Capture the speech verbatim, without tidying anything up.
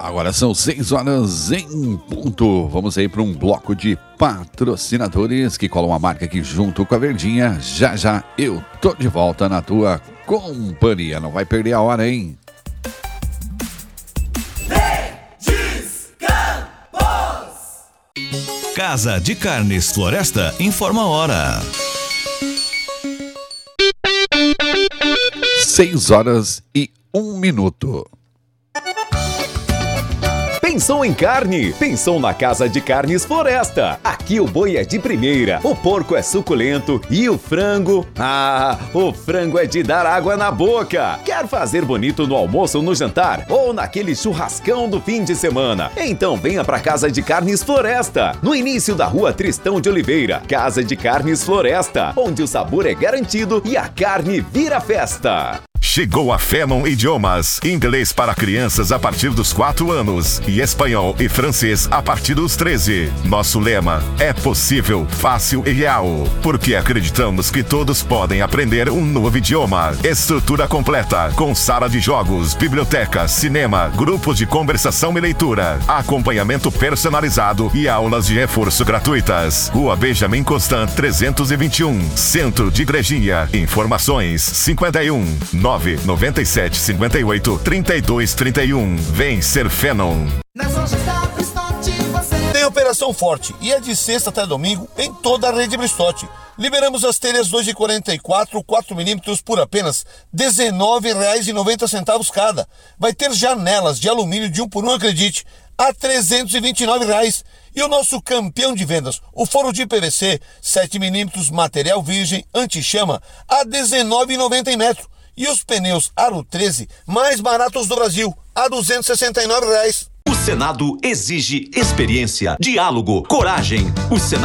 Agora são seis horas em ponto. Vamos aí para um bloco de patrocinadores que colam a marca aqui junto com a Verdinha. Já já eu tô de volta na tua companhia. Não vai perder a hora, hein? Casa de Carnes Floresta informa a hora. seis horas e um minuto. Pensou em carne? Pensou na Casa de Carnes Floresta. Aqui o boi é de primeira, o porco é suculento e o frango... Ah, o frango é de dar água na boca. Quer fazer bonito no almoço ou no jantar? Ou naquele churrascão do fim de semana? Então venha pra Casa de Carnes Floresta, no início da rua Tristão de Oliveira. Casa de Carnes Floresta, onde o sabor é garantido e a carne vira festa. Chegou a Phenom Idiomas, inglês para crianças a partir dos quatro anos e espanhol e francês a partir dos treze. Nosso lema é possível, fácil e real, porque acreditamos que todos podem aprender um novo idioma. Estrutura completa, com sala de jogos, biblioteca, cinema, grupos de conversação e leitura, acompanhamento personalizado e aulas de reforço gratuitas. Rua Benjamin Constant trezentos e vinte e um, Centro de Igrejinha. Informações cinquenta e um, nove noventa e sete, cinquenta e oito, trinta e dois, trinta e um. Vem ser Phenom. Tem Operação Forte e é de sexta até domingo em toda a rede Bristotti. Liberamos as telhas dois de quarenta e quatro, quatro milímetros por apenas dezenove reais e noventa centavos cada. Vai ter janelas de alumínio de um por um, acredite, a trezentos e vinte e nove reais. E o nosso campeão de vendas, o forro de P V C sete milímetros, material virgem, anti-chama, a dezenove reais e noventa centavos metro. E os pneus Aro treze mais baratos do Brasil, a duzentos e sessenta e nove reais. O Senado exige experiência, diálogo, coragem. O Senado